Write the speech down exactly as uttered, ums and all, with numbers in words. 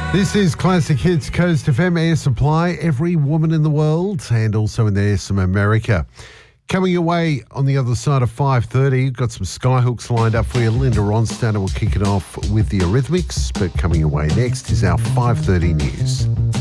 This is Classic Hits Coast F M Air Supply, every woman in the world, and also in the S M America. Coming your way on the other side of five thirty, got some skyhooks lined up for you. Linda Ronstadt will kick it off with the Eurythmics, but coming your way next is our five thirty news.